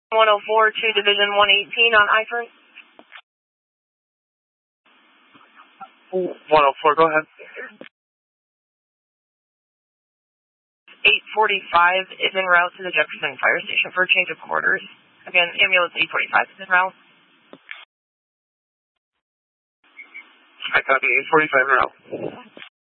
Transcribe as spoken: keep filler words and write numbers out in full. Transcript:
one oh four to Division one eighteen on Eifert. one oh four, go ahead. eight forty-five is en route to the Jefferson Fire Station for a change of quarters. Again, ambulance eight forty-five is en route. I copy eight forty-five en route.